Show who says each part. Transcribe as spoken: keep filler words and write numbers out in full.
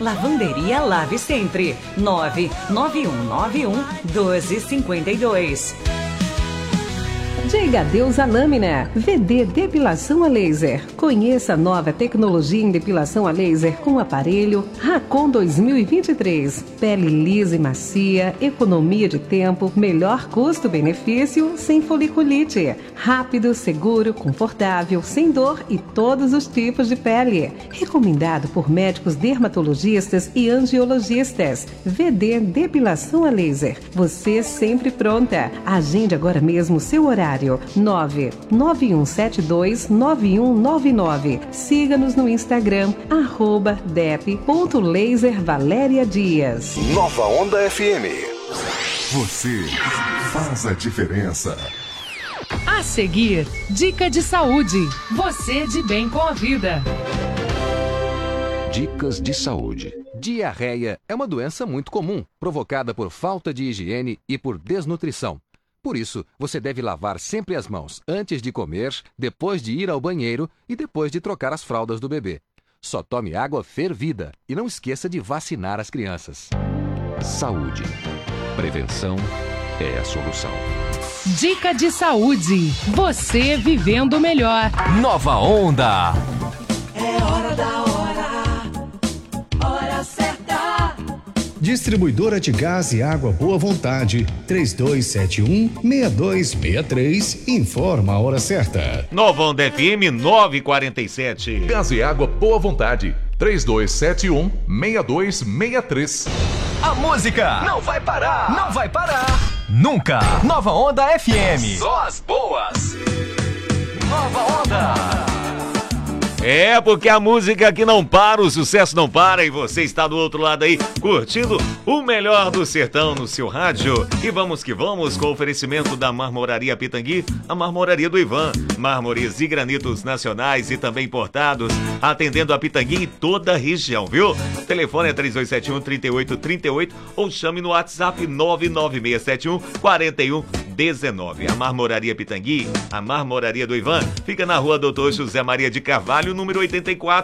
Speaker 1: Lavanderia Lave Sempre, nove nove um nove um dois cinco dois.
Speaker 2: Diga adeus à lâmina. V D Depilação a Laser. Conheça a nova tecnologia em depilação a laser com o aparelho Racon dois mil e vinte e três. Pele lisa e macia, economia de tempo, melhor custo-benefício, sem foliculite. Rápido, seguro, confortável, sem dor e todos os tipos de pele. Recomendado por médicos dermatologistas e angiologistas. V D Depilação a Laser. Você sempre pronta. Agende agora mesmo seu horário. nove nove um sete dois nove um nove nove. Siga-nos no Instagram, arroba dep ponto laser Valéria Dias.
Speaker 3: Nova Onda F M.
Speaker 4: Você faz a diferença.
Speaker 5: A seguir, dica de saúde. Você de bem com a vida.
Speaker 6: Dicas de saúde. Diarreia é uma doença muito comum, provocada por falta de higiene e por desnutrição. Por isso, você deve lavar sempre as mãos antes de comer, depois de ir ao banheiro e depois de trocar as fraldas do bebê. Só tome água fervida e não esqueça de vacinar as crianças. Saúde. Prevenção é a solução.
Speaker 5: Dica de saúde. Você vivendo melhor.
Speaker 7: Nova Onda.
Speaker 8: É hora da hora. Hora certa.
Speaker 9: Distribuidora de Gás e Água Boa Vontade, três dois sete um, seis dois seis três, informa a hora certa.
Speaker 10: Nova Onda F M nove e quarenta e sete.
Speaker 4: Gás e Água Boa Vontade, três dois sete um, seis dois seis três.
Speaker 7: A música não vai parar, não vai parar, nunca. Nova Onda F M. Só as boas. Nova Onda.
Speaker 10: É, porque a música aqui não para, o sucesso não para e você está do outro lado aí curtindo o melhor do sertão no seu rádio. E vamos que vamos com o oferecimento da Marmoraria Pitangui, a Marmoraria do Ivan. Mármores e granitos nacionais e também importados, atendendo a Pitangui e toda a região, viu? O telefone é três dois sete um, três oito três oito ou chame no WhatsApp nove nove seis sete um, quatro um um nove. A Marmoraria Pitangui, a Marmoraria do Ivan, fica na rua Doutor José Maria de Carvalho, número oitenta e quatro.